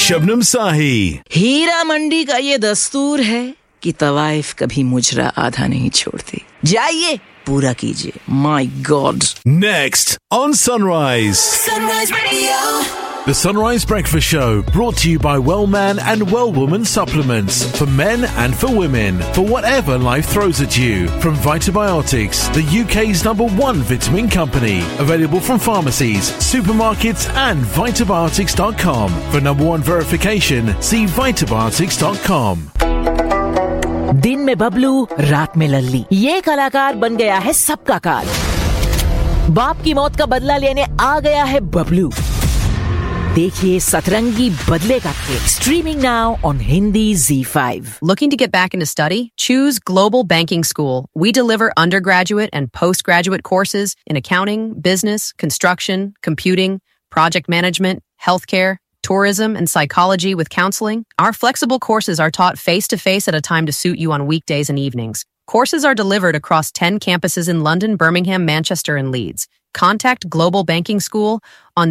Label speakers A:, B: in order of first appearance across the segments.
A: शबनम साही।
B: हीरा मंडी का ये दस्तूर है कि तवाइफ कभी मुजरा आधा नहीं छोड़ती। जाइए पूरा कीजिए। My God.
A: Next on Sunrise.
C: Sunrise Radio.
A: The Sunrise Breakfast Show, brought to you by Wellman and Wellwoman supplements for men and for women, for whatever life throws at you. From Vitabiotics, the UK's #1 vitamin company, available from pharmacies, supermarkets and Vitabiotics.com. For #1 verification, see Vitabiotics.com.
B: दिन में बबलू, रात में लल्ली, ये कलाकार बन गया है सबका कार। बाप की मौत का बदला लेने आ गया है बबलू। देखिए सतरंगी बदले का खेल, streaming now on Hindi Z5.
D: Looking to get back into study? Choose Global Banking School. We deliver undergraduate and postgraduate courses in accounting, business, construction, computing, project management, healthcare, tourism, and psychology with counseling. Our flexible courses are taught face-to-face at a time to suit you on weekdays and evenings. Courses are delivered across 10 campuses in London, Birmingham, Manchester, and Leeds. Contact Global Banking School on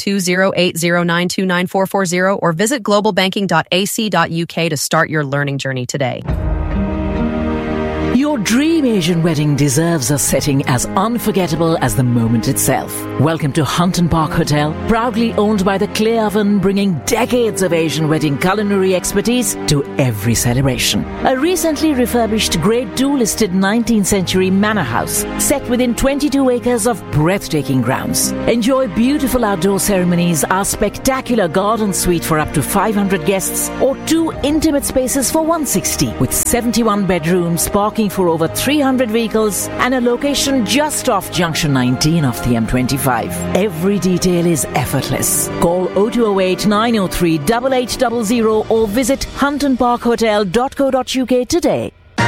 D: 0208092940 or visit globalbanking.ac.uk to start your learning journey today.
B: Your dream Asian wedding deserves a setting as unforgettable as the moment itself. Welcome to Hunton Park Hotel, proudly owned by the Clay Oven, bringing decades of Asian wedding culinary expertise to every celebration. A recently refurbished Grade 2 listed 19th century manor house set within 22 acres of breathtaking grounds. Enjoy beautiful outdoor ceremonies, our spectacular garden suite for up to 500 guests, or 2 intimate spaces for 160 with 71 bedrooms, parking for over 300 vehicles and a location just off Junction 19 of the M25. Every detail is effortless. Call 0208 903 8800 or visit huntonparkhotel.co.uk today.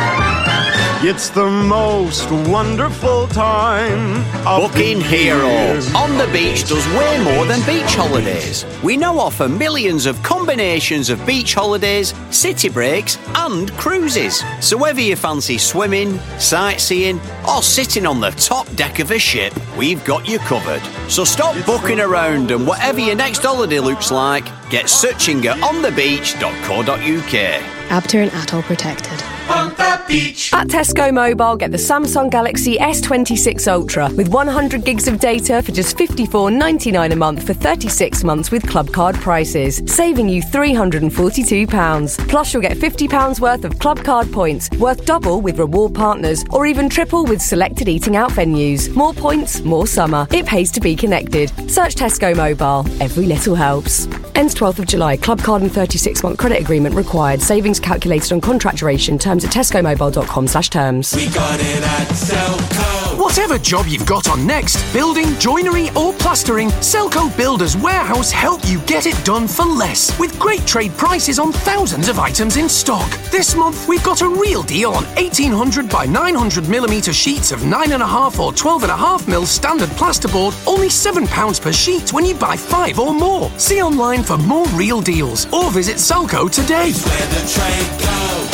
E: It's the most wonderful time of
F: Booking Hero on the beach does way more than beach holidays. We now offer millions of combinations of beach holidays, city breaks and cruises. So whether you fancy swimming, sightseeing or sitting on the top deck of a ship, we've got you covered. So stop booking around and whatever your next holiday looks like, get searching at onthebeach.co.uk.
G: Abter and Atoll protected.
E: on the beach.
G: At Tesco Mobile, get the Samsung Galaxy S26 Ultra with 100 gigs of data for just $54.99 a month for 36 months with club card prices, saving you £342. Plus, you'll get £50 worth of club card points, worth double with reward partners, or even triple with selected eating out venues. More points, more summer. It pays to be connected. Search Tesco Mobile. Every little helps. Ends 12th of July. Club card and 36-month credit agreement required. Savings calculated on contract duration. Terms at tescomobile.com/terms.
C: We got it at Selco.
H: Whatever job you've got on next, building, joinery or plastering, Selco Builders Warehouse help you get it done for less. With great trade prices on thousands of items in stock. This month we've got a real deal on 1800 by 900mm sheets of 9.5 or 12.5mm standard plasterboard, only £7 per sheet when you buy 5 or more. See online for more real deals or visit Selco today.
C: It's where the trade goes.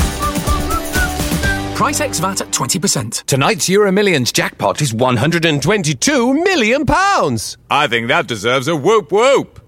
H: Price ex VAT at 20%.
I: Tonight's Euro Millions jackpot is £122 million. I think that deserves a whoop whoop.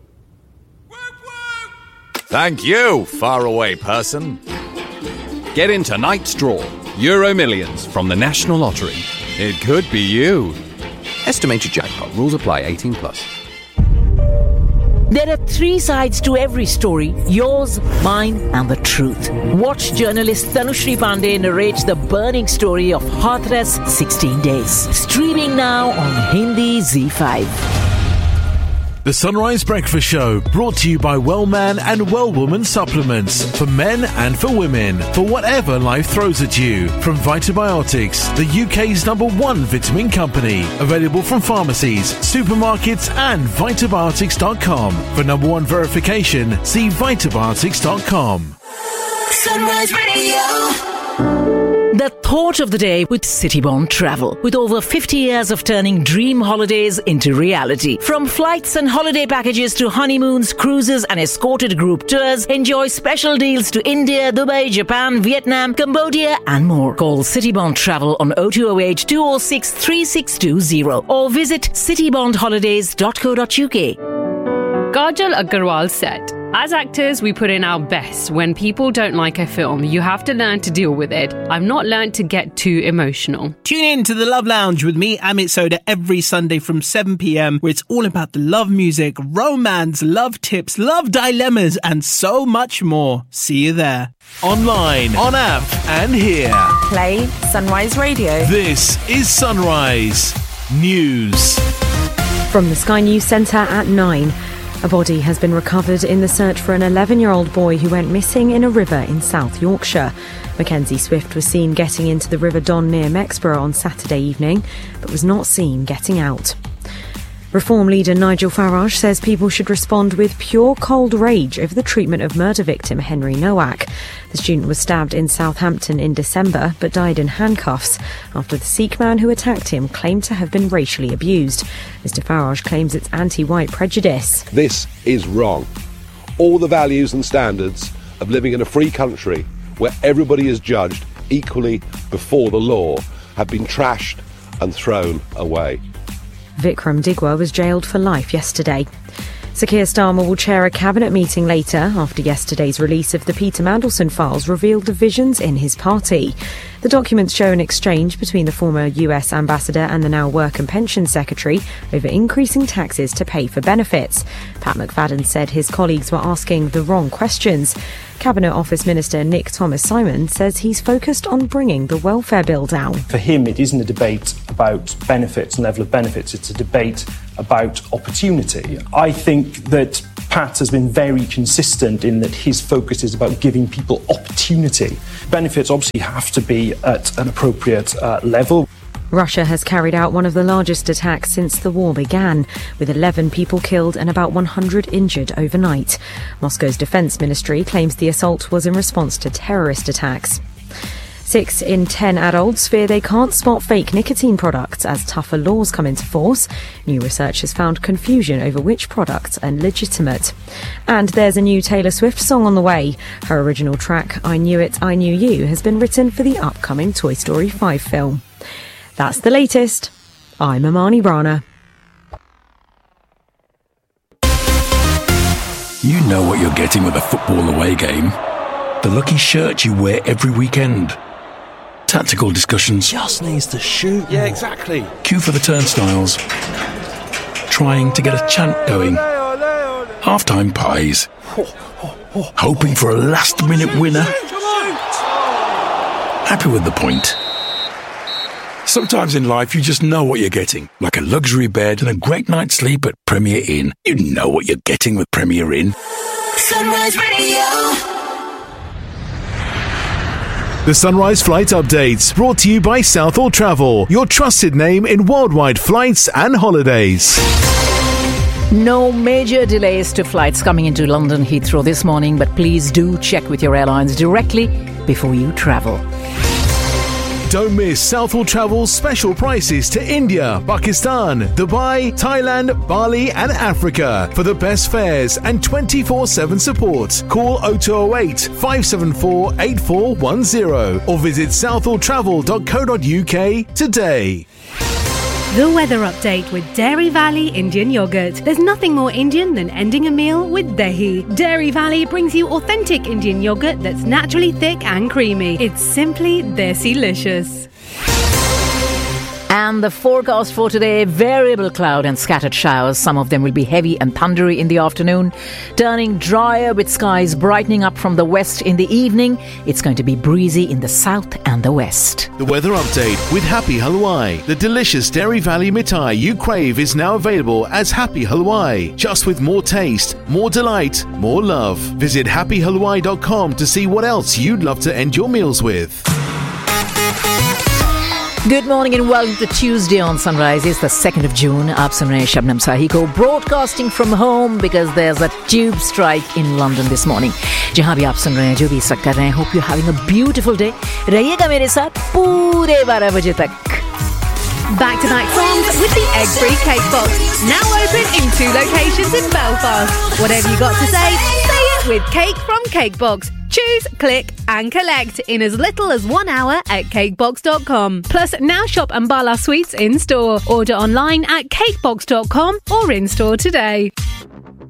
I: Thank you, faraway person. Get in tonight's draw. Euro Millions from the National Lottery. It could be you. Estimated jackpot. Rules apply. 18 plus.
B: There are 3 sides to every story, yours, mine and the truth. Watch journalist Tanushri Pandey narrate the burning story of Hathras 16 Days. Streaming now on Hindi Z5.
A: The Sunrise Breakfast Show, brought to you by Wellman and Wellwoman supplements for men and for women, for whatever life throws at you. From Vitabiotics, the UK's #1 vitamin company, available from pharmacies, supermarkets and Vitabiotics.com. For #1 verification, see Vitabiotics.com.
C: Sunrise Radio.
B: The thought of the day with Citybond Travel. With over 50 years of turning dream holidays into reality. From flights and holiday packages to honeymoons, cruises and escorted group tours, enjoy special deals to India, Dubai, Japan, Vietnam, Cambodia and more. Call Citybond Travel on 0208 206 3620 or visit citybondholidays.co.uk.
J: Kajal Agarwal said, As actors, we put in our best. When people don't like a film, you have to learn to deal with it. I've not learned to get too emotional.
K: Tune in to The Love Lounge with me, Amit Soda, every Sunday from 7 p.m, where it's all about the love music, romance, love tips, love dilemmas, and so much more. See you there.
A: Online, on app, and here.
L: Play Sunrise Radio.
A: This is Sunrise News.
M: From the Sky News Centre at 9. A body has been recovered in the search for an 11-year-old boy who went missing in a river in South Yorkshire. Mackenzie Swift was seen getting into the River Don near Mexborough on Saturday evening, but was not seen getting out. Reform leader Nigel Farage says people should respond with pure cold rage over the treatment of murder victim Henry Nowak. The student was stabbed in Southampton in December but died in handcuffs after the Sikh man who attacked him claimed to have been racially abused. Mr Farage claims it's anti-white prejudice.
N: This is wrong. All the values and standards of living in a free country where everybody is judged equally before the law have been trashed and thrown away.
M: Vikram Digwa was jailed for life yesterday. Sir Keir Starmer will chair a cabinet meeting later after yesterday's release of the Peter Mandelson files revealed divisions in his party. The documents show an exchange between the former US ambassador and the now Work and Pensions Secretary over increasing taxes to pay for benefits. Pat McFadden said his colleagues were asking the wrong questions. Cabinet Office Minister Nick Thomas-Simon says he's focused on bringing the welfare bill down.
O: For him, it isn't a debate about benefits and level of benefits, it's a debate about opportunity. I think that Pat has been very consistent in that his focus is about giving people opportunity. Benefits obviously have to be at an appropriate level.
M: Russia has carried out one of the largest attacks since the war began, with 11 people killed and about 100 injured overnight. Moscow's defense ministry claims the assault was in response to terrorist attacks. 6 in 10 adults fear they can't spot fake nicotine products as tougher laws come into force. New research has found confusion over which products are legitimate. And there's a new Taylor Swift song on the way. Her original track, I Knew It, I Knew You, has been written for the upcoming Toy Story 5 film. That's the latest. I'm Amani Brana.
P: You know what you're getting with a football away game. The lucky shirt you wear every weekend. Tactical discussions.
Q: Just needs to shoot.
P: Yeah, exactly. Queue for the turnstiles. Trying to get a chant going. Half-time pies. Hoping for a last-minute winner. Happy with the point. Sometimes in life you just know what you're getting. Like a luxury bed and a great night's sleep at Premier Inn. You know what you're getting with Premier Inn.
C: Sunrise Radio.
A: The Sunrise Flight Updates, brought to you by Southall Travel, your trusted name in worldwide flights and holidays.
B: No major delays to flights coming into London Heathrow this morning, but please do check with your airlines directly before you travel.
A: Don't miss Southall Travel's special prices to India, Pakistan, Dubai, Thailand, Bali and Africa. For the best fares and 24/7 support, call 0208 574 8410 or visit southalltravel.co.uk today.
R: The weather update with Dairy Valley Indian Yogurt. There's nothing more Indian than ending a meal with dahi. Dairy Valley brings you authentic Indian yogurt that's naturally thick and creamy. It's simply desi-licious.
B: And the forecast for today, variable cloud and scattered showers. Some of them will be heavy and thundery in the afternoon, turning drier with skies brightening up from the west in the evening. It's going to be breezy in the south and the west.
A: The weather update with Happy Halwai. The delicious Dairy Valley mithai you crave is now available as Happy Halwai. Just with more taste, more delight, more love. Visit happyhalwai.com to see what else you'd love to end your meals with.
B: Good morning and welcome to Tuesday on Sunrise. It's the 2nd of June. Aap sun rahe hain Shabnam Sahi ko broadcasting from home because there's a tube strike in London this morning. Jahan bhi aap sun rahe hain, jo bhi is kar rahe hain, hope you're having a beautiful day. Rahiyega mere saath poore 12 baje tak.
R: Back-to-back songs with the egg-free cake box. Now open in 2 locations in Belfast. Whatever you got to say it with Cake from Cakebox. Choose, click and collect in as little as 1 hour at cakebox.com. Plus, now shop Ambala Sweets in-store. Order online at cakebox.com or in-store today.